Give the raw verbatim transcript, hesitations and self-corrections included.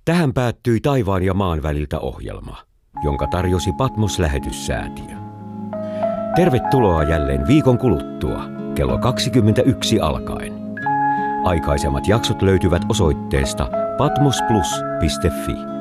Tähän päättyi Taivaan ja maan väliltä ohjelma, jonka tarjosi Patmos-lähetyssäätiö. Tervetuloa jälleen viikon kuluttua, kello kaksikymmentäyksi alkaen. Aikaisemmat jaksot löytyvät osoitteesta patmosplus piste fi.